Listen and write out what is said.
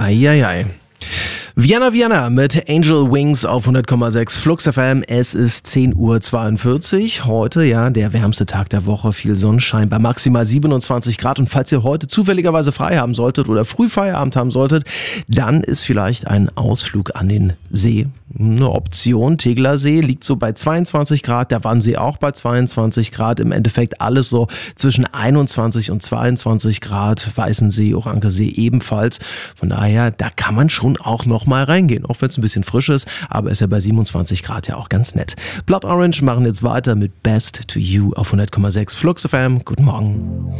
Eieiei. Vienna mit Angel Wings auf 100,6 Flux FM. Es ist 10:42 Uhr. Heute, der wärmste Tag der Woche. Viel Sonnenschein bei maximal 27 Grad. Und falls ihr heute zufälligerweise frei haben solltet oder früh Feierabend haben solltet, dann ist vielleicht ein Ausflug an den See eine Option. Tegeler See liegt so bei 22 Grad, der Wannsee auch bei 22 Grad. Im Endeffekt alles so zwischen 21 und 22 Grad. Weißensee, Orankesee ebenfalls. Von daher, da kann man schon auch noch mal reingehen, auch wenn es ein bisschen frisch ist, aber ist ja bei 27 Grad ja auch ganz nett. Blood Orange machen jetzt weiter mit Best to You auf 100,6 Flux FM. Guten Morgen.